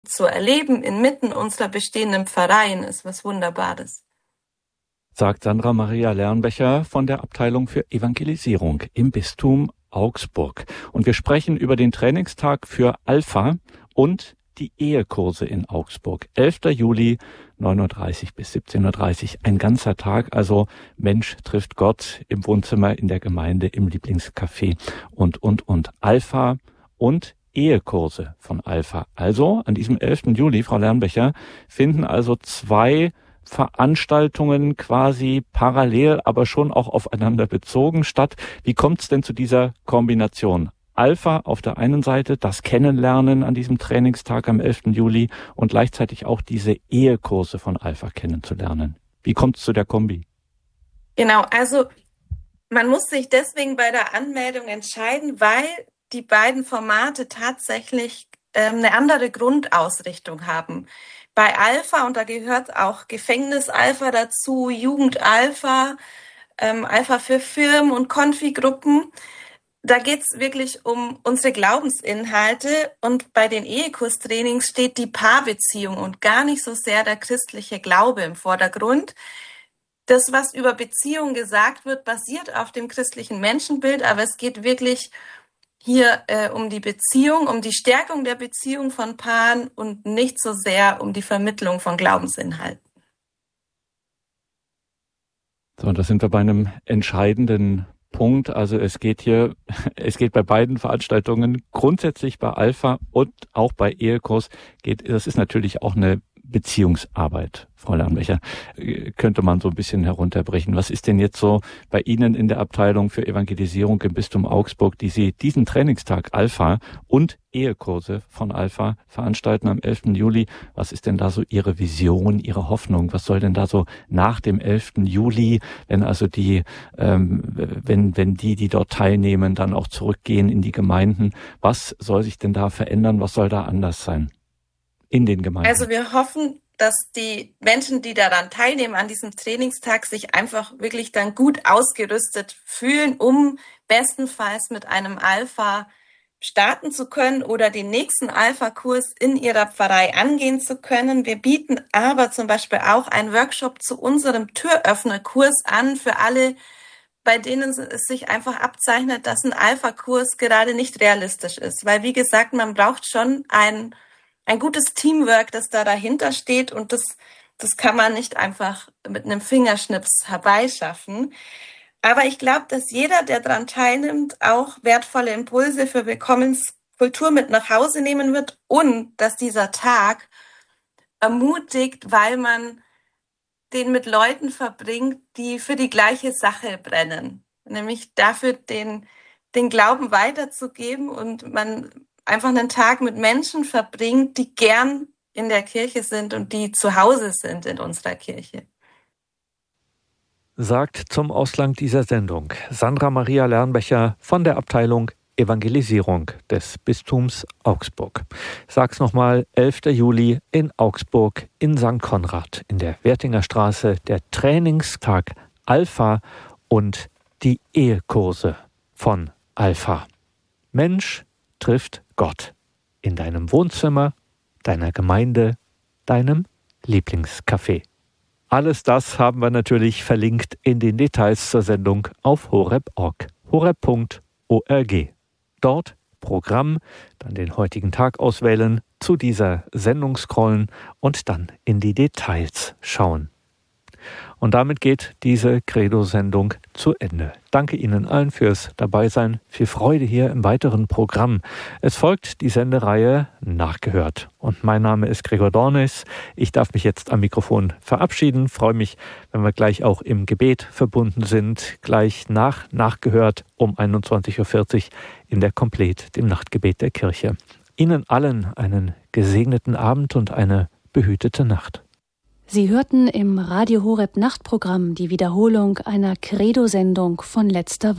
zu erleben inmitten unserer bestehenden Pfarreien ist was Wunderbares. Sagt Sandra Maria Lernbecher von der Abteilung für Evangelisierung im Bistum Augsburg. Und wir sprechen über den Trainingstag für Alpha und die Ehekurse in Augsburg. 11. Juli, 9:30 bis 17:30 Uhr. Ein ganzer Tag, also Mensch trifft Gott im Wohnzimmer, in der Gemeinde, im Lieblingscafé und. Alpha und Ehekurse von Alpha. Also an diesem 11. Juli, Frau Lernbecher, finden also 2 Veranstaltungen quasi parallel, aber schon auch aufeinander bezogen statt. Wie kommt es denn zu dieser Kombination? Alpha auf der einen Seite, das Kennenlernen an diesem Trainingstag am 11. Juli und gleichzeitig auch diese Ehekurse von Alpha kennenzulernen. Wie kommt es zu der Kombi? Genau, also man muss sich deswegen bei der Anmeldung entscheiden, weil die beiden Formate tatsächlich eine andere Grundausrichtung haben. Bei Alpha, und da gehört auch Gefängnis-Alpha dazu, Jugend-Alpha, Alpha für Firmen und Konfi-Gruppen, da geht's wirklich um unsere Glaubensinhalte, und bei den Ehekurstrainings steht die Paarbeziehung und gar nicht so sehr der christliche Glaube im Vordergrund. Das, was über Beziehung gesagt wird, basiert auf dem christlichen Menschenbild, aber es geht wirklich hier um die Beziehung, um die Stärkung der Beziehung von Paaren und nicht so sehr um die Vermittlung von Glaubensinhalten. So, und da sind wir bei einem entscheidenden Punkt. Also es geht bei beiden Veranstaltungen, grundsätzlich bei Alpha und auch bei Ehekurs, das ist natürlich auch eine Beziehungsarbeit, Frau Lernbecher, könnte man so ein bisschen herunterbrechen. Was ist denn jetzt so bei Ihnen in der Abteilung für Evangelisierung im Bistum Augsburg, die Sie diesen Trainingstag Alpha und Ehekurse von Alpha veranstalten am 11. Juli? Was ist denn da so Ihre Vision, Ihre Hoffnung? Was soll denn da so nach dem 11. Juli, wenn also wenn die dort teilnehmen, dann auch zurückgehen in die Gemeinden? Was soll sich denn da verändern? Was soll da anders sein in den Gemeinden? Also wir hoffen, dass die Menschen, die daran teilnehmen, an diesem Trainingstag, sich einfach wirklich dann gut ausgerüstet fühlen, um bestenfalls mit einem Alpha starten zu können oder den nächsten Alpha-Kurs in ihrer Pfarrei angehen zu können. Wir bieten aber zum Beispiel auch einen Workshop zu unserem Türöffnerkurs an für alle, bei denen es sich einfach abzeichnet, dass ein Alpha-Kurs gerade nicht realistisch ist. Weil, wie gesagt, man braucht schon ein gutes Teamwork, das da dahinter steht, und das kann man nicht einfach mit einem Fingerschnips herbeischaffen. Aber ich glaube, dass jeder, der daran teilnimmt, auch wertvolle Impulse für Willkommenskultur mit nach Hause nehmen wird, und dass dieser Tag ermutigt, weil man den mit Leuten verbringt, die für die gleiche Sache brennen, nämlich dafür den Glauben weiterzugeben, und man einfach einen Tag mit Menschen verbringt, die gern in der Kirche sind und die zu Hause sind in unserer Kirche. Sagt zum Ausklang dieser Sendung Sandra Maria Lernbecher von der Abteilung Evangelisierung des Bistums Augsburg. Sag's nochmal, 11. Juli in Augsburg in St. Konrad in der Wertinger Straße, der Trainingstag Alpha und die Ehekurse von Alpha. Mensch trifft Gott in deinem Wohnzimmer, deiner Gemeinde, deinem Lieblingscafé. Alles das haben wir natürlich verlinkt in den Details zur Sendung auf horeb.org. horeb.org. Dort Programm, dann den heutigen Tag auswählen, zu dieser Sendung scrollen und dann in die Details schauen. Und damit geht diese Credo-Sendung zu Ende. Danke Ihnen allen fürs Dabeisein, viel Freude hier im weiteren Programm. Es folgt die Sendereihe Nachgehört. Und mein Name ist Gregor Dornis. Ich darf mich jetzt am Mikrofon verabschieden. Freue mich, wenn wir gleich auch im Gebet verbunden sind. Gleich Nachgehört um 21.40 Uhr in der Komplet, dem Nachtgebet der Kirche. Ihnen allen einen gesegneten Abend und eine behütete Nacht. Sie hörten im Radio Horeb Nachtprogramm die Wiederholung einer Credo-Sendung von letzter Woche.